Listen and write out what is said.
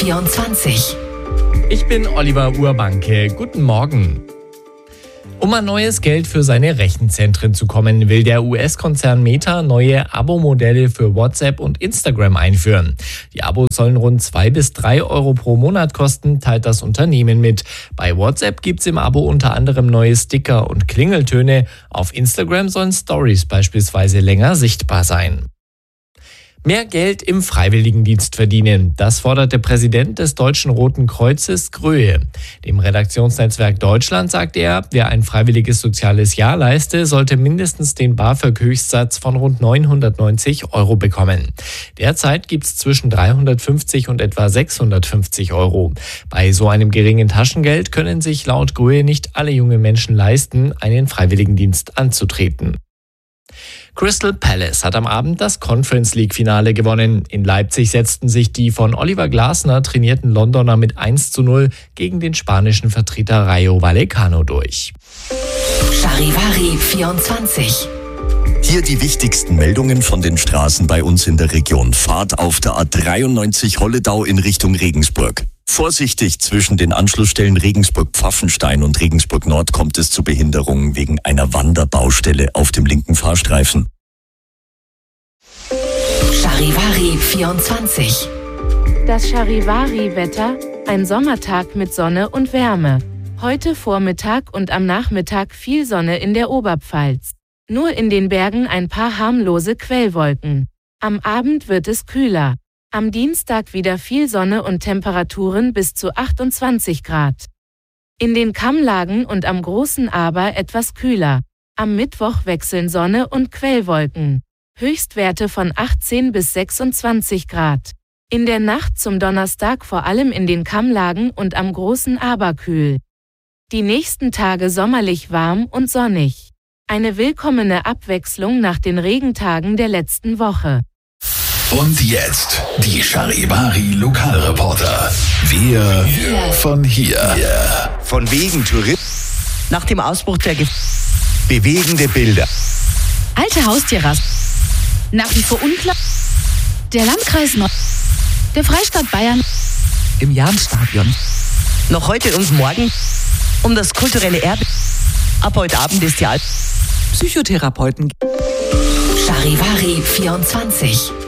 24. Ich bin Oliver Urbanke. Guten Morgen. Um an neues Geld für seine Rechenzentren zu kommen, will der US-Konzern Meta neue Abo-Modelle für WhatsApp und Instagram einführen. Die Abos sollen rund 2 bis 3 Euro pro Monat kosten, teilt das Unternehmen mit. Bei WhatsApp gibt's im Abo unter anderem neue Sticker und Klingeltöne. Auf Instagram sollen Stories beispielsweise länger sichtbar sein. Mehr Geld im Freiwilligendienst verdienen. Das fordert der Präsident des Deutschen Roten Kreuzes, Gröhe. Dem Redaktionsnetzwerk Deutschland sagt er, wer ein freiwilliges soziales Jahr leiste, sollte mindestens den BAföG-Höchstsatz von rund 990 Euro bekommen. Derzeit gibt's zwischen 350 und etwa 650 Euro. Bei so einem geringen Taschengeld können sich laut Gröhe nicht alle junge Menschen leisten, einen Freiwilligendienst anzutreten. Crystal Palace hat am Abend das Conference League-Finale gewonnen. In Leipzig setzten sich die von Oliver Glasner trainierten Londoner mit 1:0 gegen den spanischen Vertreter Rayo Vallecano durch. Charivari 24. Hier die wichtigsten Meldungen von den Straßen bei uns in der Region. Fahrt auf der A93 Holledau in Richtung Regensburg. Vorsichtig, zwischen den Anschlussstellen Regensburg-Pfaffenstein und Regensburg-Nord kommt es zu Behinderungen wegen einer Wanderbaustelle auf dem linken Fahrstreifen. Charivari 24. Das Charivari-Wetter, ein Sommertag mit Sonne und Wärme. Heute Vormittag und am Nachmittag viel Sonne in der Oberpfalz. Nur in den Bergen ein paar harmlose Quellwolken. Am Abend wird es kühler. Am Dienstag wieder viel Sonne und Temperaturen bis zu 28 Grad. In den Kammlagen und am Großen Aber etwas kühler. Am Mittwoch wechseln Sonne und Quellwolken. Höchstwerte von 18 bis 26 Grad. In der Nacht zum Donnerstag vor allem in den Kammlagen und am Großen Aber kühl. Die nächsten Tage sommerlich warm und sonnig. Eine willkommene Abwechslung nach den Regentagen der letzten Woche. Und jetzt die Charivari Lokalreporter. Wir von hier. Von wegen Tourismus. Nach dem Ausbruch der bewegende Bilder. Alte Haustierrasse. Nach wie vor unklar. Der Landkreis Nord. Der Freistaat Bayern. Im Jahnstadion. Noch heute und morgen um das kulturelle Erbe. Ab heute Abend ist ja Psychotherapeuten. Charivari 24.